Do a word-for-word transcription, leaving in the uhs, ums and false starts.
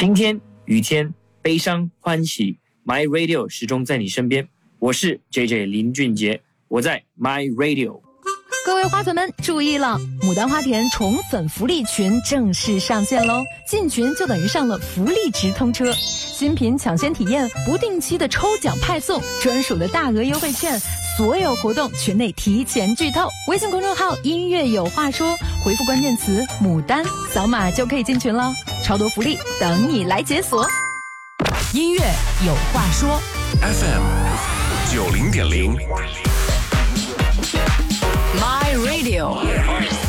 晴天、雨天、悲伤、欢喜 ，My Radio 始终在你身边。我是 J J 林俊杰，我在 My Radio。 各位花粉们注意了，牡丹花田宠粉福利群正式上线喽！进群就等于上了福利直通车，新品抢先体验，不定期的抽奖派送，专属的大额优惠券，所有活动群内提前剧透。微信公众号音乐有话说，回复关键词牡丹，扫码就可以进群了，超多福利等你来解锁。 音乐有话说 F M 九零点零 ，My Radio。